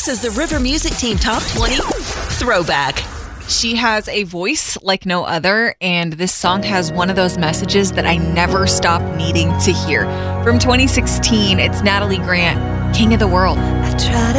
This is the River Music Team Top 20 Throwback. She has a voice like no other, and this song has one of those messages that I never stop needing to hear. From 2016, it's Natalie Grant, King of the World. I try